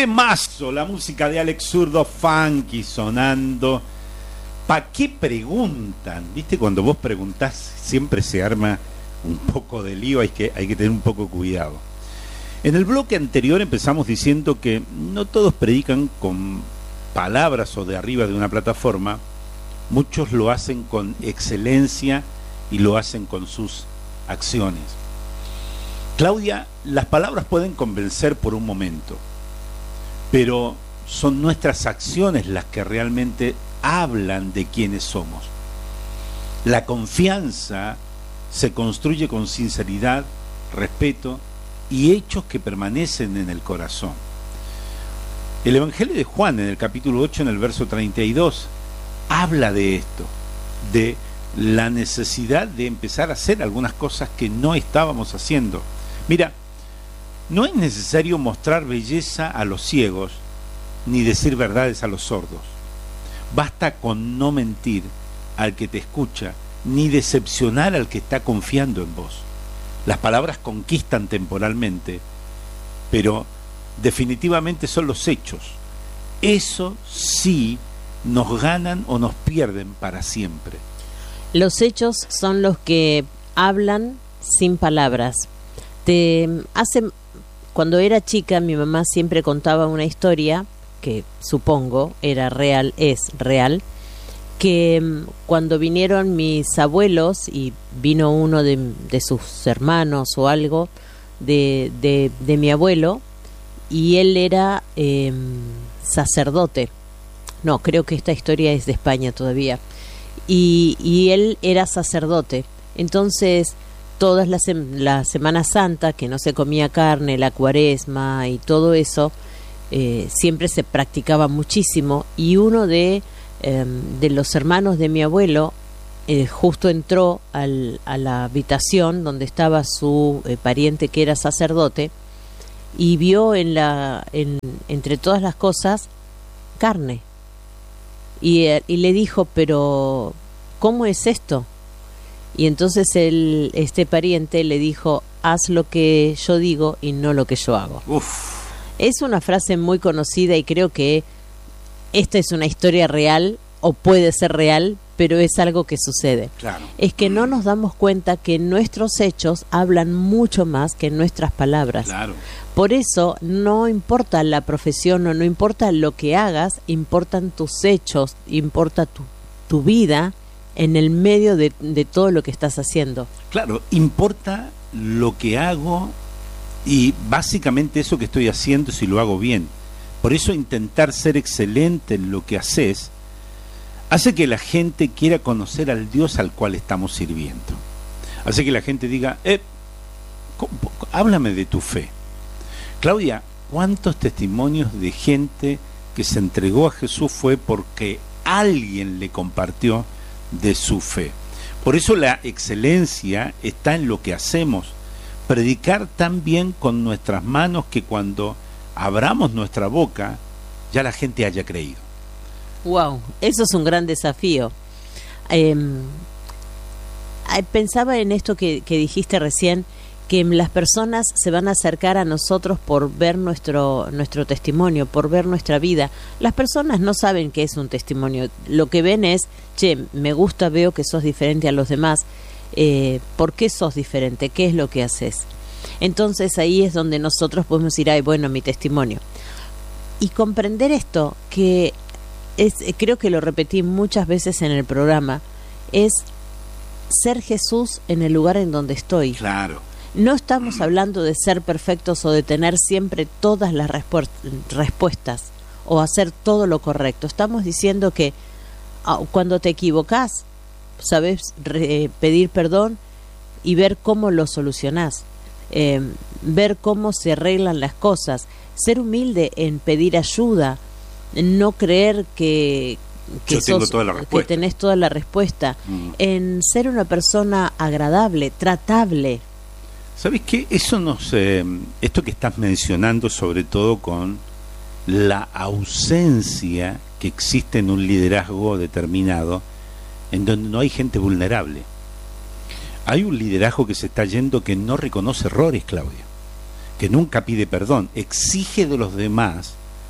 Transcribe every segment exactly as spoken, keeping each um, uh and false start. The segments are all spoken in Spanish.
Temazo, la música de Alex Zurdo, funky sonando. ¿Pa' qué preguntan? ¿Viste? Cuando vos preguntás siempre se arma un poco de lío, hay que, hay que tener un poco cuidado. En el bloque anterior empezamos diciendo que no todos predican con palabras o de arriba de una plataforma, muchos lo hacen con excelencia y lo hacen con sus acciones. Claudia, las palabras pueden convencer por un momento, pero son nuestras acciones las que realmente hablan de quiénes somos. La confianza se construye con sinceridad, respeto y hechos que permanecen en el corazón. El Evangelio de Juan, en el capítulo ocho, en el verso treinta y dos, habla de esto, de la necesidad de empezar a hacer algunas cosas que no estábamos haciendo. Mira, no es necesario mostrar belleza a los ciegos, ni decir verdades a los sordos. Basta con no mentir al que te escucha, ni decepcionar al que está confiando en vos. Las palabras conquistan temporalmente, pero definitivamente son los hechos. Eso sí nos ganan o nos pierden para siempre. Los hechos son los que hablan sin palabras. Te hace, cuando era chica, mi mamá siempre contaba una historia que supongo era real, es real, que cuando vinieron mis abuelos y vino uno de, de sus hermanos o algo de, de, de mi abuelo, y él era eh, sacerdote. No, creo que esta historia es de España todavía. Y, y él era sacerdote. Entonces, todas las la Semana Santa, que no se comía carne, la Cuaresma y todo eso, eh, siempre se practicaba muchísimo. Y uno de, eh, de los hermanos de mi abuelo eh, justo entró al, a la habitación donde estaba su eh, pariente que era sacerdote, y vio en la en, entre todas las cosas carne. Y, y le dijo, pero ¿cómo es esto? Y entonces el, este pariente le dijo, haz lo que yo digo y no lo que yo hago. Uf. Es una frase muy conocida y creo que esta es una historia real, o puede ser real, pero es algo que sucede. Claro. Es que no nos damos cuenta que nuestros hechos hablan mucho más que nuestras palabras. Claro. Por eso no importa la profesión o no importa lo que hagas, importan tus hechos, importa tu, tu vida en el medio de, de todo lo que estás haciendo. Claro, importa lo que hago y básicamente eso que estoy haciendo si lo hago bien. Por eso intentar ser excelente en lo que haces hace que la gente quiera conocer al Dios al cual estamos sirviendo. Hace que la gente diga, eh, háblame de tu fe. Claudia, ¿cuántos testimonios de gente que se entregó a Jesús fue porque alguien le compartió de su fe? Por eso la excelencia está en lo que hacemos. Predicar tan bien con nuestras manos que cuando abramos nuestra boca ya la gente haya creído. Wow, eso es un gran desafío. Eh, pensaba en esto que, que dijiste recién, que las personas se van a acercar a nosotros por ver nuestro nuestro testimonio, por ver nuestra vida. Las personas no saben qué es un testimonio. Lo que ven es, che, me gusta, veo que sos diferente a los demás. Eh, ¿Por qué sos diferente? ¿Qué es lo que haces? Entonces ahí es donde nosotros podemos decir, ay, bueno, mi testimonio. Y comprender esto, que es, creo que lo repetí muchas veces en el programa, es ser Jesús en el lugar en donde estoy. Claro. No estamos hablando de ser perfectos o de tener siempre todas las respu- respuestas o hacer todo lo correcto. Estamos diciendo que oh, cuando te equivocás, sabes re- pedir perdón y ver cómo lo solucionás, eh, ver cómo se arreglan las cosas, ser humilde en pedir ayuda, no creer que, que, Yo tengo sos, toda la respuesta. que tenés toda la respuesta, mm. en ser una persona agradable, tratable. ¿Sabes qué? Eso nos, eh, esto que estás mencionando, sobre todo con la ausencia que existe en un liderazgo determinado, en donde no hay gente vulnerable. Hay un liderazgo que se está yendo que no reconoce errores, Claudia, que nunca pide perdón, exige de los demás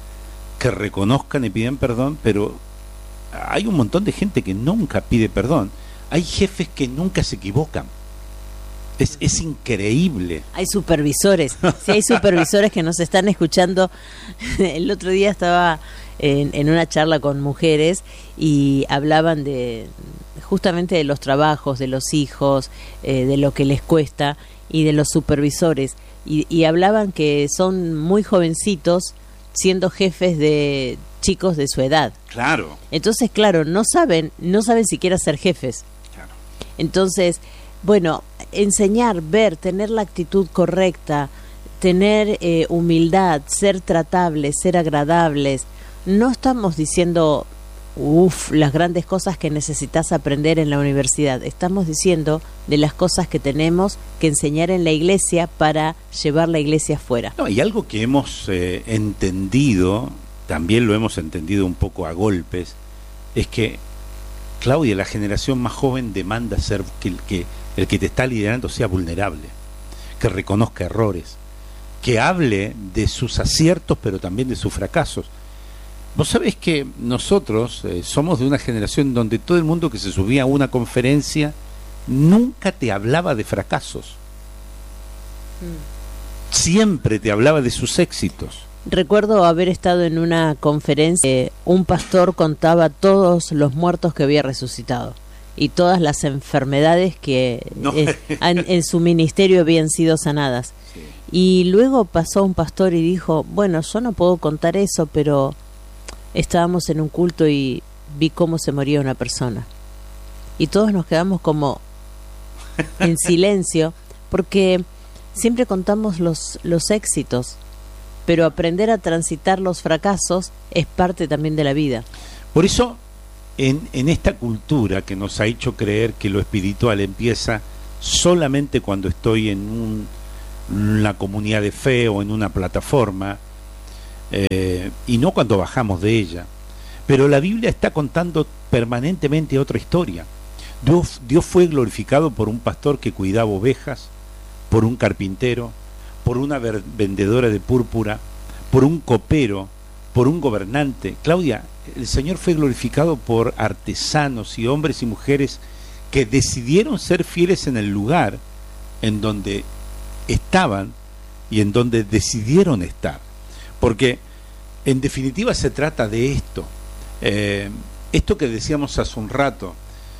que reconozcan y piden perdón, pero hay un montón de gente que nunca pide perdón. Hay jefes que nunca se equivocan. Es, es increíble. Hay supervisores, sí, hay supervisores que nos están escuchando. El otro día estaba en, en una charla con mujeres y hablaban de justamente de los trabajos, de los hijos, eh, de lo que les cuesta y de los supervisores. Y, y hablaban que son muy jovencitos siendo jefes de chicos de su edad. Claro. Entonces, claro, no saben, no saben siquiera ser jefes. Claro. Entonces, bueno, enseñar, ver, tener la actitud correcta, tener eh, humildad, ser tratables, ser agradables. No estamos diciendo, uff, las grandes cosas que necesitas aprender en la universidad. Estamos diciendo de las cosas que tenemos que enseñar en la iglesia para llevar la iglesia afuera. No, y algo que hemos eh, entendido, también lo hemos entendido un poco a golpes, es que, Claudia, la generación más joven demanda ser que el que el que te está liderando sea vulnerable, que reconozca errores, que hable de sus aciertos, pero también de sus fracasos. Vos sabés que nosotros eh, somos de una generación donde todo el mundo que se subía a una conferencia nunca te hablaba de fracasos. Mm. Siempre te hablaba de sus éxitos. Recuerdo haber estado en una conferencia, eh, un pastor contaba todos los muertos que había resucitado y todas las enfermedades que no. eh, en, en su ministerio habían sido sanadas. Sí. Y luego pasó un pastor y dijo, bueno, yo no puedo contar eso, pero estábamos en un culto y vi cómo se moría una persona. Y todos nos quedamos como en silencio, porque siempre contamos los, los éxitos, pero aprender a transitar los fracasos es parte también de la vida. Por eso, En, en esta cultura que nos ha hecho creer que lo espiritual empieza solamente cuando estoy en un, una comunidad de fe o en una plataforma, eh, y no cuando bajamos de ella, pero la Biblia está contando permanentemente otra historia. Dios, Dios fue glorificado por un pastor que cuidaba ovejas, por un carpintero, por una ver, vendedora de púrpura, por un copero, por un gobernante. Claudia, el Señor fue glorificado por artesanos y hombres y mujeres que decidieron ser fieles en el lugar en donde estaban y en donde decidieron estar. Porque en definitiva se trata de esto. Eh, esto que decíamos hace un rato,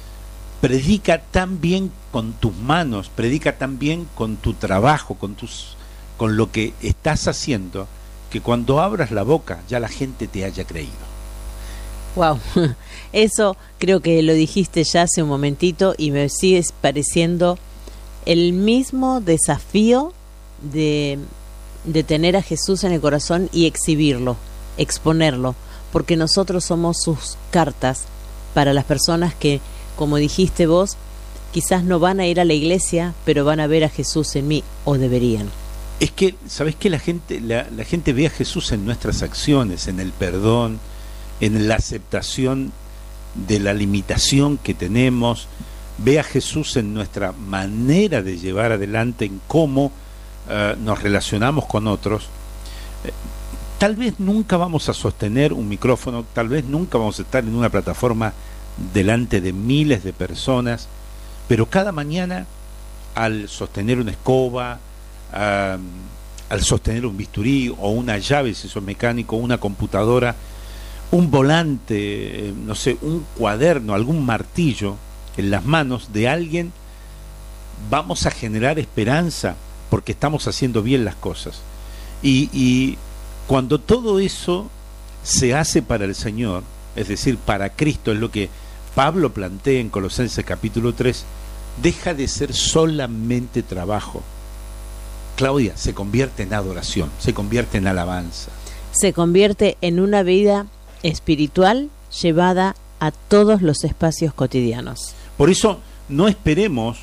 predica tan bien con tus manos, predica tan bien con tu trabajo, con, tus, con lo que estás haciendo, que cuando abras la boca ya la gente te haya creído. Wow, eso creo que lo dijiste ya hace un momentito y me sigue pareciendo el mismo desafío de, de tener a Jesús en el corazón y exhibirlo, exponerlo, porque nosotros somos sus cartas para las personas que, como dijiste vos, quizás no van a ir a la iglesia, pero van a ver a Jesús en mí, o deberían. Es que, ¿sabés qué? La gente, la, la gente ve a Jesús en nuestras acciones, en el perdón, en la aceptación de la limitación que tenemos, ve a Jesús en nuestra manera de llevar adelante, en cómo uh, nos relacionamos con otros. Eh, tal vez nunca vamos a sostener un micrófono, tal vez nunca vamos a estar en una plataforma delante de miles de personas, pero cada mañana al sostener una escoba, uh, al sostener un bisturí o una llave si sos mecánico, una computadora, un volante, no sé, un cuaderno, algún martillo en las manos de alguien, vamos a generar esperanza porque estamos haciendo bien las cosas. Y, y cuando todo eso se hace para el Señor, es decir, para Cristo, es lo que Pablo plantea en Colosenses capítulo tres, deja de ser solamente trabajo. Claudia, se convierte en adoración, se convierte en alabanza. Se convierte en una vida espiritual llevada a todos los espacios cotidianos. Por eso no esperemos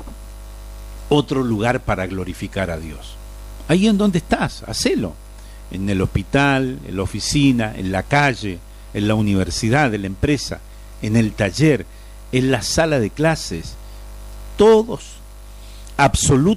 otro lugar para glorificar a Dios. Ahí en donde estás, hacelo. En el hospital, en la oficina, en la calle, en la universidad, en la empresa, en el taller, en la sala de clases. Todos,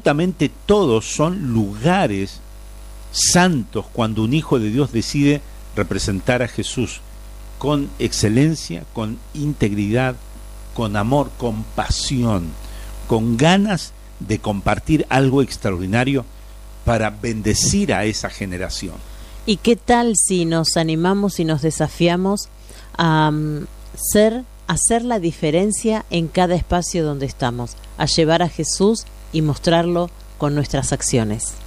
absolutamente todos son lugares santos cuando un hijo de Dios decide representar a Jesús con excelencia, con integridad, con amor, con pasión, con ganas de compartir algo extraordinario para bendecir a esa generación. ¿Y qué tal si nos animamos y nos desafiamos a um, ser, hacer la diferencia en cada espacio donde estamos, a llevar a Jesús y mostrarlo con nuestras acciones?